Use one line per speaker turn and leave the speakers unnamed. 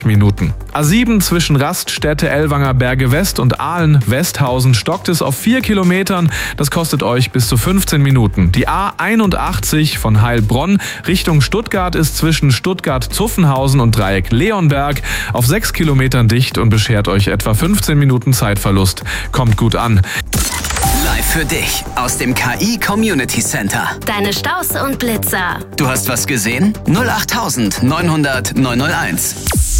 Minuten. A7 zwischen Raststätte Ellwanger Berge West und Aalen Westhausen stockt es auf 4 Kilometern. Das kostet euch bis zu 15 Minuten. Die A81 von Heilbronn Richtung Stuttgart ist zwischen Stuttgart-Zuffenhausen und Dreieck Leonberg auf 6 Kilometern dicht und beschert euch etwa 15 Minuten Zeitverlust. Kommt gut an.
Live für dich aus dem KI Community Center.
Deine Staus und Blitzer.
Du hast was gesehen? 08900 901.